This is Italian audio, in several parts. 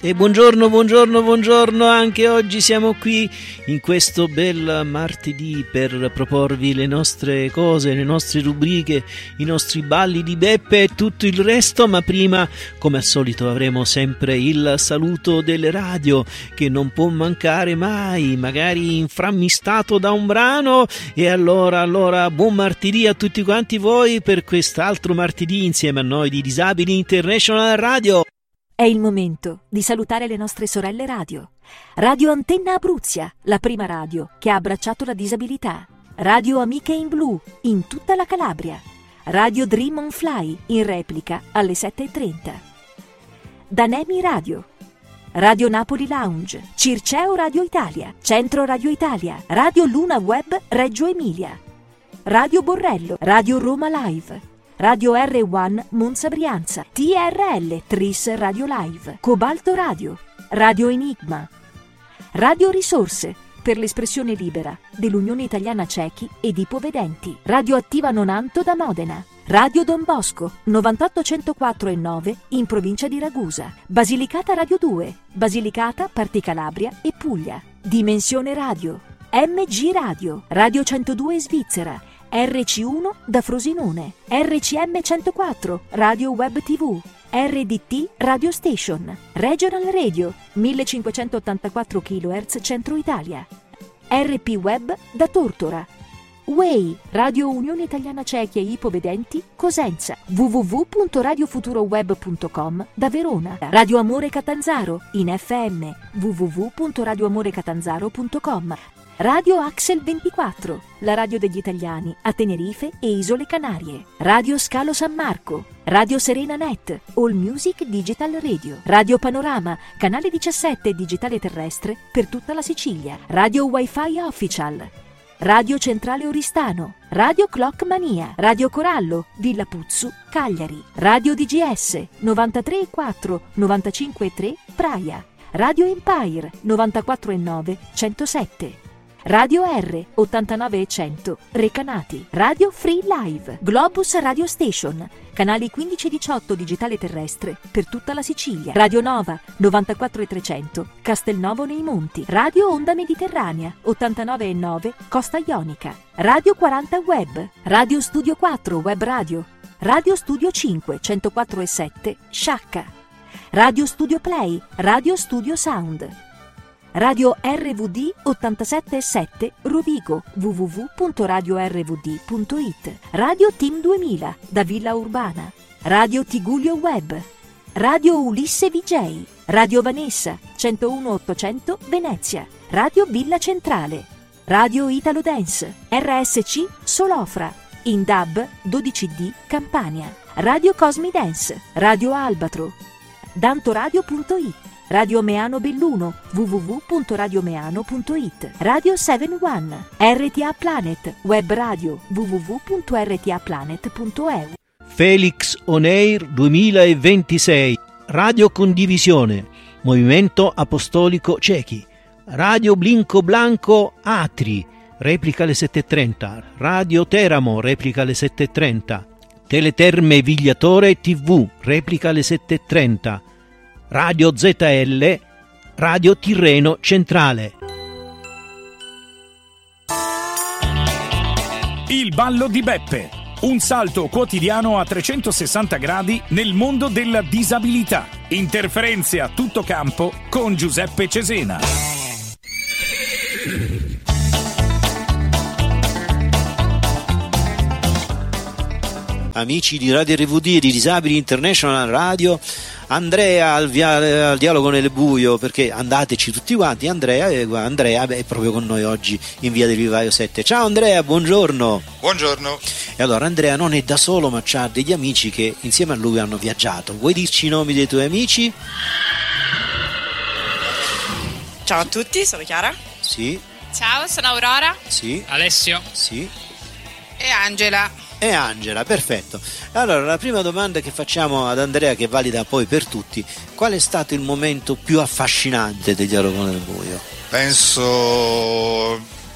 E buongiorno, anche oggi siamo qui in questo bel martedì per proporvi le nostre cose, le nostre rubriche, i nostri balli di Beppe e tutto il resto, ma prima, come al solito, avremo sempre il saluto delle radio che non può mancare mai, magari inframmistato da un brano. E allora buon martedì a tutti quanti voi per quest'altro martedì insieme a noi di Disabili International Radio. È il momento di salutare le nostre sorelle radio. Radio Antenna Abruzia, la prima radio che ha abbracciato la disabilità. Radio Amiche in Blu, in tutta la Calabria. Radio Dream on Fly, in replica alle 7:30. Danemi Radio. Radio Napoli Lounge, Circeo Radio Italia, Centro Radio Italia, Radio Luna Web Reggio Emilia. Radio Borrello, Radio Roma Live. Radio R1 Monza Brianza, TRL Tris Radio Live, Cobalto Radio, Radio Enigma, Radio Risorse per l'espressione libera dell'Unione Italiana Ciechi ed Ipovedenti, Radio Attiva Nonanto da Modena, Radio Don Bosco 98.104.9 in provincia di Ragusa, Basilicata Radio 2, Basilicata, Parti Calabria e Puglia, Dimensione Radio, MG Radio, Radio 102 Svizzera, RC1 da Frosinone, RCM 104, Radio Web TV, RDT Radio Station, Regional Radio, 1584 kHz Centro Italia, RP Web da Tortora, Way, Radio Unione Italiana Ciechi e Ipovedenti, Cosenza, www.radiofuturoweb.com da Verona, Radio Amore Catanzaro, in FM, www.radioamorecatanzaro.com, Radio Axel 24, la radio degli italiani a Tenerife e Isole Canarie, Radio Scalo San Marco, Radio Serena Net, All Music Digital Radio, Radio Panorama, canale 17 digitale terrestre per tutta la Sicilia, Radio Wi-Fi Official, Radio Centrale Oristano, Radio Clock Mania, Radio Corallo, Villa Puzzu, Cagliari, Radio DGS 93.4, 95.3 Praia, Radio Empire 94.9, 107. Radio R 89.100 Recanati, Radio Free Live, Globus Radio Station, canali 15 e 18 digitale terrestre per tutta la Sicilia, Radio Nova 94.300 Castelnovo nei Monti, Radio Onda Mediterranea 89.9 Costa Ionica, Radio 40 Web, Radio Studio 4 Web Radio, Radio Studio 5 104.7 Sciacca, Radio Studio Play, Radio Studio Sound, Radio RVD 87.7 Rovigo, www.radiorvd.it, Radio Team 2000 da Villa Urbana, Radio Tigullio Web, Radio Ulisse VJ, Radio Vanessa 101.800 Venezia, Radio Villa Centrale, Radio Italo Dance, RSC Solofra, in DAB 12D Campania, Radio Cosmi Dance, Radio Albatro, dantoradio.it, Radio Meano Belluno, www.radiomeano.it, Radio 71, RTA Planet, web radio, www.rtaplanet.eu. Felix On Air 2026, Radio Condivisione, Movimento Apostolico Ciechi, Radio Blinco Blanco Atri, replica alle 7.30, Radio Teramo, replica alle 7.30, Teleterme Vigliatore TV, replica alle 7.30, Radio ZL, Radio Tirreno Centrale. Il ballo di Beppe, un salto quotidiano a 360 gradi nel mondo della disabilità. Interferenze a tutto campo con Giuseppe Cesena. Amici di Radio RVD e di Disabili International Radio, Andrea al dialogo nel buio, perché andateci tutti quanti. Andrea è proprio con noi oggi in via del Vivaio 7. Ciao Andrea, buongiorno. Buongiorno. E allora Andrea non è da solo, ma c'ha degli amici che insieme a lui hanno viaggiato. Vuoi dirci i nomi dei tuoi amici? Ciao a tutti, sono Chiara. Sì. Ciao, sono Aurora. Sì. Alessio. Sì. E Angela. E Angela, perfetto. Allora, la prima domanda che facciamo ad Andrea, che è valida poi per tutti: qual è stato il momento più affascinante del dialogo nel buio? Penso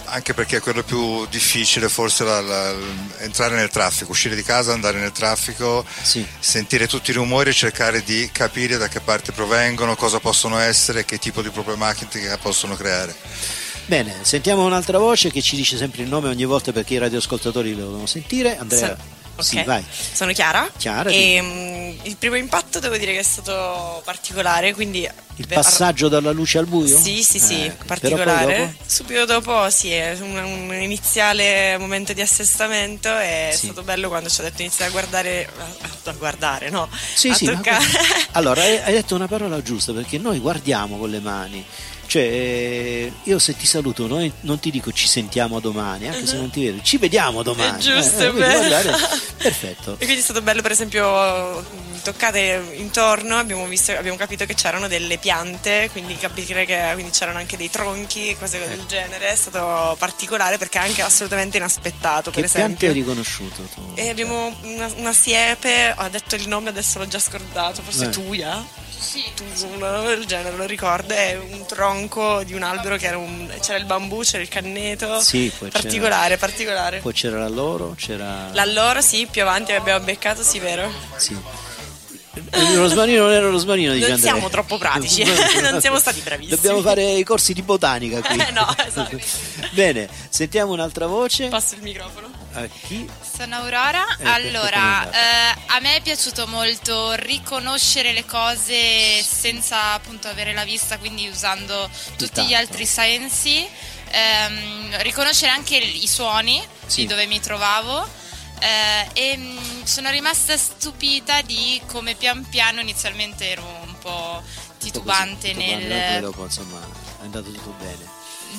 Anche perché è quello più difficile forse entrare nel traffico, uscire di casa, andare nel traffico, sentire tutti i rumori e cercare di capire da che parte provengono, cosa possono essere, che tipo di problematica possono creare. Bene, sentiamo un'altra voce che ci dice sempre il nome ogni volta perché i radioascoltatori lo devono sentire. Andrea. Sì, vai. Sono Chiara. Chiara, e il primo impatto devo dire che è stato particolare, quindi il passaggio dalla luce al buio? Sì, particolare. Subito dopo è un iniziale momento di assestamento, è stato bello quando ci ha detto iniziare a guardare, no? A toccare. Allora, hai detto una parola giusta, perché noi guardiamo con le mani. Cioè, io se ti saluto non ti dico ci sentiamo domani, anche se non ti vedo, ci vediamo domani. È giusto, perfetto. E quindi è stato bello, per esempio, toccate intorno, abbiamo capito che c'erano delle piante, quindi capire che quindi c'erano anche dei tronchi, cose del genere. È stato particolare perché anche assolutamente inaspettato. Che per esempio, piante hai riconosciuto tu? E abbiamo una siepe, ho detto il nome, adesso l'ho già scordato, forse Tuia. Sì, del genere, lo ricordo, è un tronco di un albero che c'era il bambù, c'era il canneto, poi particolare. Poi c'era l'alloro, sì, più avanti abbiamo beccato, sì, vero? Sì. Il rosmarino non era rosmarino, dice non Andrea. siamo troppo pratici, non siamo stati bravissimi. Dobbiamo fare i corsi di botanica qui. No, esatto. Bene, sentiamo un'altra voce. Passo il microfono. A chi? Sono Aurora. Allora, a me è piaciuto molto riconoscere le cose senza appunto avere la vista, quindi usando tutti gli altri sensi, riconoscere anche i suoni di dove mi trovavo. E sono rimasta stupita di come pian piano inizialmente ero un po' titubante nel dopo, insomma, è andato tutto bene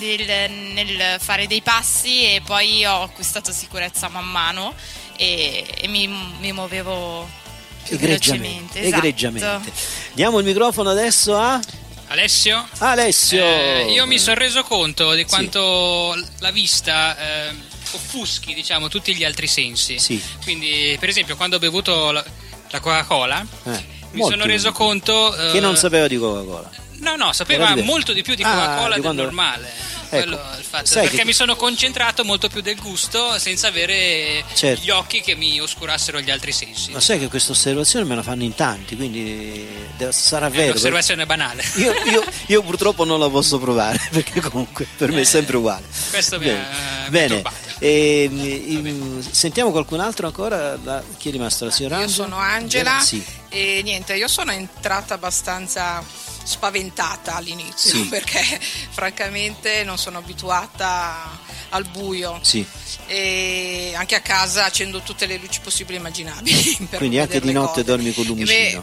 nel fare dei passi, e poi ho acquistato sicurezza man mano e mi muovevo più velocemente. Egregiamente. Diamo il microfono adesso a Alessio. Io mi sono reso conto di quanto la vista offuschi, diciamo, tutti gli altri sensi. Quindi, per esempio, quando ho bevuto la Coca-Cola, mi sono reso conto che non sapeva di Coca-Cola. No, sapeva molto di più di Coca-Cola del normale. Quello è il fatto, perché mi sono concentrato molto più del gusto senza avere gli occhi che mi oscurassero gli altri sensi. Ma sai che questa osservazione me la fanno in tanti, quindi sarà vero. È un'osservazione banale. Io purtroppo non la posso provare, perché comunque per me è sempre uguale. Questo mi ha sentiamo qualcun altro ancora? Chi è rimasto? La signora Angela? Io sono Angela. Sì. E niente, io sono entrata abbastanza spaventata all'inizio, perché francamente non sono abituata al buio. E anche a casa accendo tutte le luci possibili e immaginabili. Quindi anche di notte dormi con lumicino?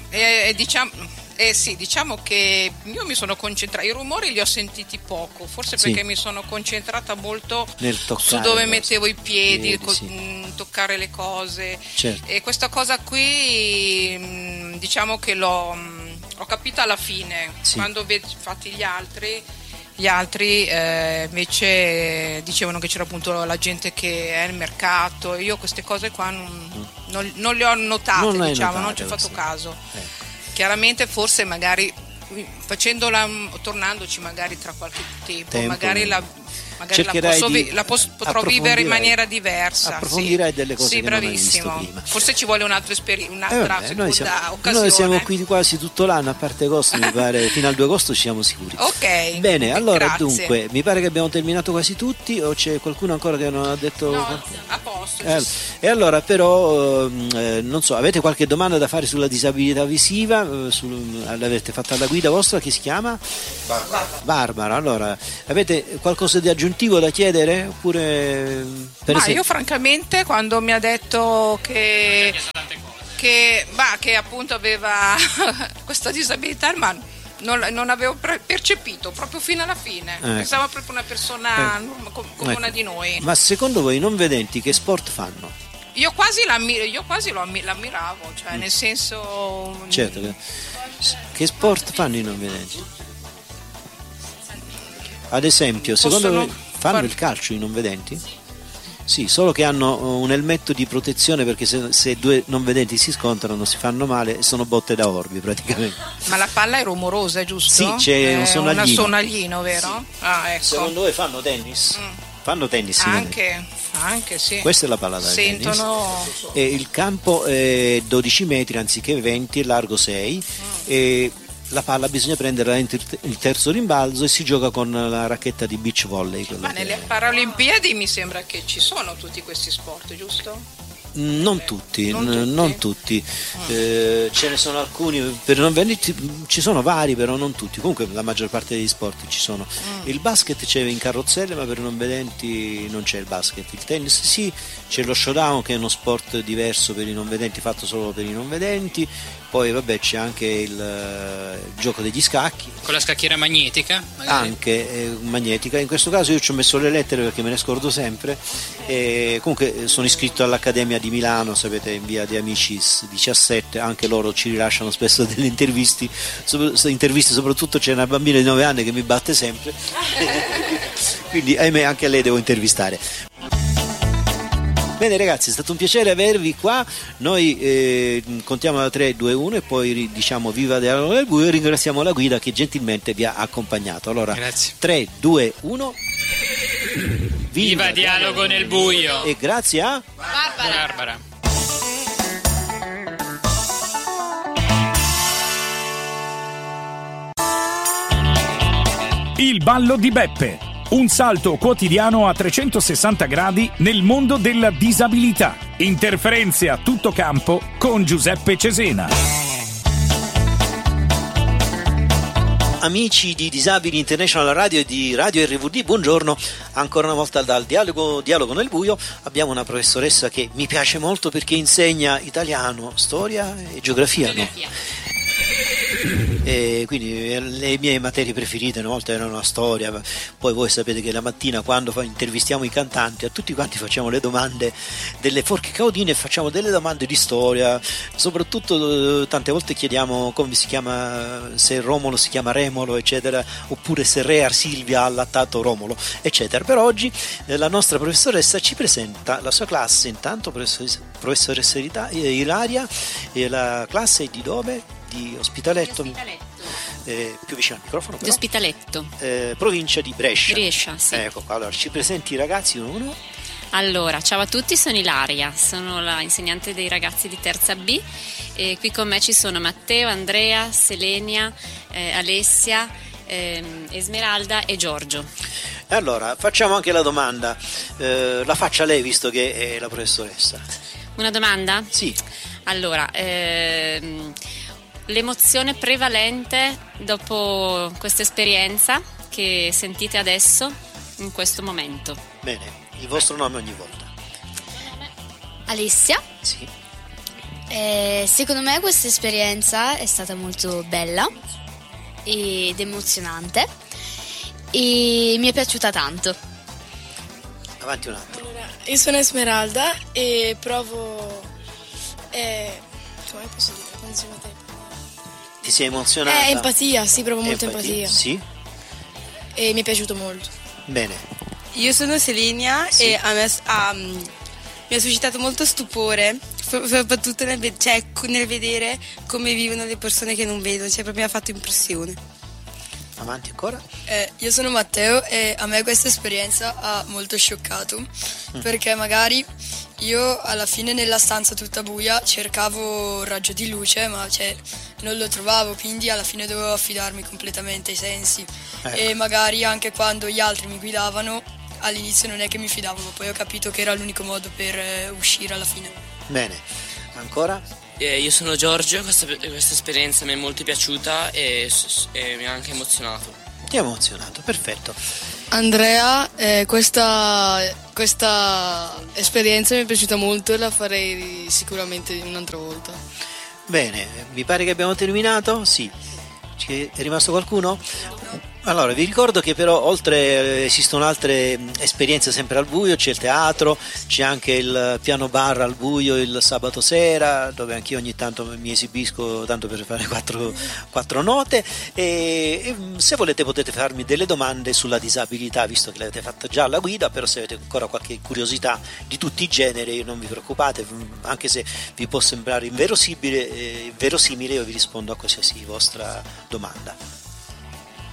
Diciamo che io mi sono concentrata, i rumori li ho sentiti poco, forse perché mi sono concentrata molto su dove mettevo i piedi, toccare le cose. E questa cosa qui diciamo che ho capito alla fine, quando fatti gli altri invece dicevano che c'era appunto la gente che è nel mercato. Io queste cose qua non le ho notate, non ci ho fatto caso. Chiaramente forse magari tornandoci magari tra qualche tempo magari potrò vivere in maniera diversa. Approfondirai delle cose che bravissimo. Non hai visto prima. Forse ci vuole un'altra seconda occasione. Noi siamo qui quasi tutto l'anno, a parte agosto, mi pare, fino al 2 agosto ci siamo sicuri. Ok. Bene, allora grazie. Dunque, mi pare che abbiamo terminato quasi tutti, o c'è qualcuno ancora che non ha detto? No, a posto. E allora però, non so, avete qualche domanda da fare sulla disabilità visiva? L'avete fatta alla guida vostra, che si chiama? Barbara. Allora, avete qualcosa di aggiuntivo da chiedere? Oppure io francamente quando mi ha detto che appunto aveva questa disabilità, ma non avevo percepito proprio fino alla fine. Pensavo proprio una persona come una di noi. Ma secondo voi i non vedenti che sport fanno? Io quasi l'ammiravo, cioè nel senso. Certo, che sport fanno i non vedenti? Ad esempio, secondo voi fanno il calcio i non vedenti? Sì, solo che hanno un elmetto di protezione, perché se due non vedenti si scontrano non si fanno male, sono botte da orbi praticamente. Ma la palla è rumorosa, giusto? Sì, c'è un sonaglino. Un sonaglino, vero? Sì. Ecco. Secondo voi fanno tennis? Fanno tennis? Anche sì. Questa è la palla da sentono tennis. Il campo è 12 metri anziché 20, è largo 6 e la palla bisogna prenderla entro il terzo rimbalzo e si gioca con la racchetta di beach volley. Ma nelle Paralimpiadi mi sembra che ci sono tutti questi sport, giusto? Non tutti. Ce ne sono alcuni per non vedenti, ci sono vari, però non tutti. Comunque la maggior parte degli sport ci sono. Il basket c'è in carrozzelle, ma per non vedenti non c'è il basket. Il tennis sì, c'è lo showdown che è uno sport diverso per i non vedenti, fatto solo per i non vedenti. Poi vabbè c'è anche il gioco degli scacchi. Con la scacchiera magnetica? Magari. Anche magnetica. In questo caso io ci ho messo le lettere perché me ne scordo sempre. E comunque sono iscritto all'Accademia di Milano, sapete, in via di Amicis 17, anche loro ci rilasciano spesso delle interviste, soprattutto c'è una bambina di 9 anni che mi batte sempre. Quindi ahimè anche a lei devo intervistare. Bene ragazzi, è stato un piacere avervi qua. Noi contiamo da 3, 2, 1 e poi diciamo viva Dialogo nel buio e ringraziamo la guida che gentilmente vi ha accompagnato. Allora, grazie. 3, 2, 1. Viva Dialogo nel buio. E grazie a Barbara. Il ballo di Beppe. Un salto quotidiano a 360 gradi nel mondo della disabilità. Interferenze a tutto campo con Giuseppe Cesena. Amici di Disabili International Radio e di Radio RVD, buongiorno. Ancora una volta dal Dialogo nel buio abbiamo una professoressa che mi piace molto perché insegna italiano, storia e geografia. No? E quindi le mie materie preferite una volta erano la storia, poi voi sapete che la mattina quando intervistiamo i cantanti a tutti quanti facciamo le domande delle forche caudine e facciamo delle domande di storia, soprattutto tante volte chiediamo come si chiama, se Romolo si chiama Remolo eccetera, oppure se Re Arsilvia ha allattato Romolo eccetera. Per oggi la nostra professoressa ci presenta la sua classe. Intanto professoressa Ilaria, la classe è di dove? Di Ospitaletto. Più vicino al microfono però. Di Ospitaletto, provincia di Brescia, sì. Ecco qua, allora ci presenti i ragazzi uno. Allora, ciao a tutti, sono Ilaria, sono la insegnante dei ragazzi di terza B e qui con me ci sono Matteo, Andrea, Selenia, Alessia, Esmeralda e Giorgio. Allora facciamo anche la domanda, la faccia lei visto che è la professoressa. Una domanda? Sì. Allora, l'emozione prevalente dopo questa esperienza che sentite adesso, in questo momento. Bene, il vostro nome ogni volta. Alessia. Sì. Secondo me questa esperienza è stata molto bella ed emozionante e mi è piaciuta tanto. Avanti un altro. Allora, io sono Esmeralda e provo... come posso dire? Quando si mette... Ti sei emozionata? Empatia, sì, provo molto empatia. Sì. E mi è piaciuto molto. Bene. Io sono Selenia sì. E mi ha suscitato molto stupore, soprattutto nel vedere come vivono le persone che non vedono, cioè proprio mi ha fatto impressione. Avanti ancora. Io sono Matteo e a me questa esperienza ha molto scioccato perché magari io alla fine nella stanza tutta buia cercavo un raggio di luce ma non lo trovavo, quindi alla fine dovevo affidarmi completamente ai sensi e magari anche quando gli altri mi guidavano all'inizio non è che mi fidavo, ma poi ho capito che era l'unico modo per uscire alla fine. Bene, ancora? Io sono Giorgio, questa esperienza mi è molto piaciuta e mi ha anche emozionato. Ti ha emozionato, perfetto. Andrea, questa esperienza mi è piaciuta molto e la farei sicuramente un'altra volta. Bene, mi pare che abbiamo terminato? Sì. È rimasto qualcuno? Allora, vi ricordo che però oltre esistono altre esperienze sempre al buio, c'è il teatro, c'è anche il piano bar al buio il sabato sera, dove anch'io ogni tanto mi esibisco tanto per fare quattro note e se volete potete farmi delle domande sulla disabilità, visto che l'avete fatta già alla guida, però se avete ancora qualche curiosità di tutti i generi non vi preoccupate, anche se vi può sembrare inverosimile io vi rispondo a qualsiasi vostra domanda.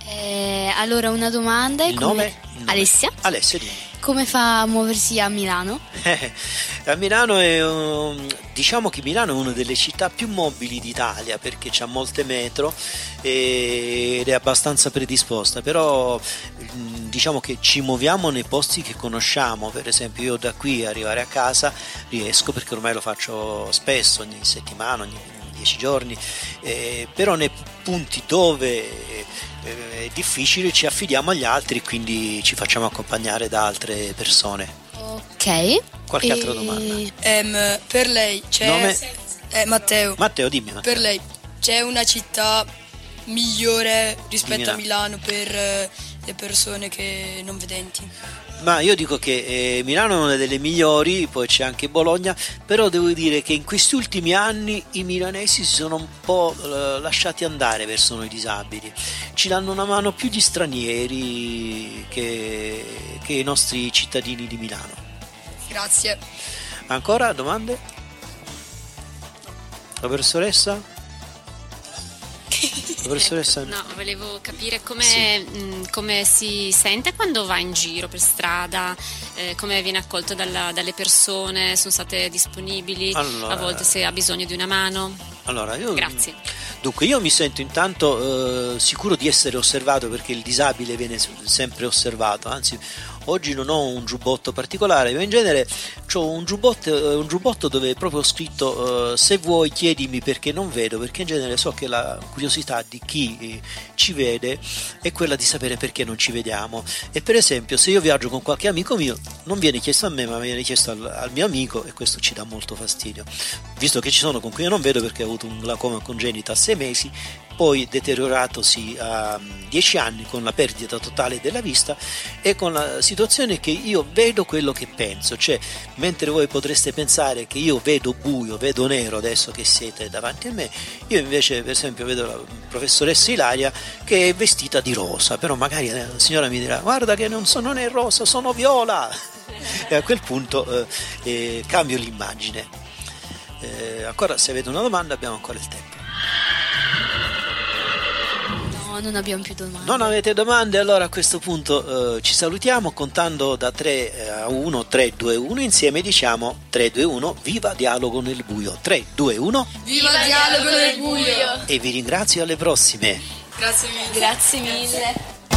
Allora una domanda. Il nome? Alessia. Alessia, dimmi. Come fa a muoversi a Milano? A Milano diciamo che Milano è una delle città più mobili d'Italia perché c'ha molte metro ed è abbastanza predisposta, però diciamo che ci muoviamo nei posti che conosciamo. Per esempio io da qui arrivare a casa riesco, perché ormai lo faccio spesso, ogni settimana, ogni 10 giorni, però nei punti dove è difficile ci affidiamo agli altri, quindi ci facciamo accompagnare da altre persone. Ok. Qualche altra domanda? Per lei c'è nome? Matteo. Matteo, dimmi. Matteo. Per lei c'è una città migliore rispetto a Milano per le persone che non vedenti? Ma io dico che Milano è una delle migliori, poi c'è anche Bologna, però devo dire che in questi ultimi anni i milanesi si sono un po' lasciati andare verso noi disabili, ci danno una mano più gli stranieri che i nostri cittadini di Milano. Grazie. Ancora domande? La professoressa? Professoressa? No, volevo capire come si sente quando va in giro per strada, come viene accolto dalle persone, sono state disponibili, a volte se ha bisogno di una mano. Grazie. Dunque io mi sento intanto sicuro di essere osservato, perché il disabile viene sempre osservato, anzi oggi non ho un giubbotto particolare, ma in genere ho un giubbotto dove è proprio scritto se vuoi chiedimi perché non vedo, perché in genere so che la curiosità di chi ci vede è quella di sapere perché non ci vediamo. E per esempio se io viaggio con qualche amico mio non viene chiesto a me ma viene chiesto al mio amico, e questo ci dà molto fastidio, visto che ci sono con cui io non vedo perché ho avuto un glaucoma congenito a 6 mesi, poi deterioratosi a 10 anni con la perdita totale della vista, e con la situazione che io vedo quello che penso, cioè mentre voi potreste pensare che io vedo buio, vedo nero adesso che siete davanti a me, io invece per esempio vedo la professoressa Ilaria che è vestita di rosa, però magari la signora mi dirà guarda che non è rosa, sono viola, e a quel punto cambio l'immagine. Ancora, se avete una domanda abbiamo ancora il tempo. Non abbiamo più domande. Non avete domande? Allora a questo punto ci salutiamo contando da 3 a 1, 3, 2, 1, insieme diciamo 3, 2, 1, viva Dialogo nel Buio. 3, 2, 1, viva Dialogo nel Buio! E vi ringrazio, alle prossime. Grazie mille. Grazie mille.